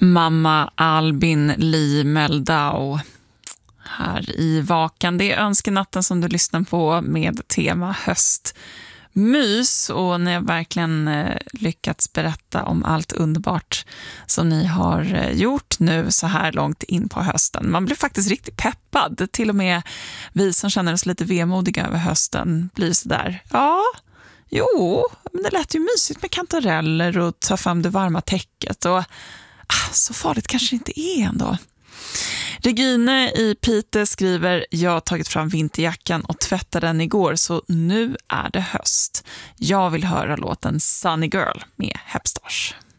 Mamma Albin Lee Meldau här i Vakan. Det är önskenatten som du lyssnar på med tema höstmys, och när jag verkligen lyckats berätta om allt underbart som ni har gjort nu så här långt in på hösten. Man blir faktiskt riktigt peppad. Till och med vi som känner oss lite vemodiga över hösten blir så där. Ja, jo, men det lät ju mysigt med kantareller och ta fram det varma täcket, och så farligt kanske det inte är ändå. Regine i Pite skriver: jag har tagit fram vinterjackan och tvättade den igår, så nu är det höst. Jag vill höra låten Sunny Girl med Hepstars.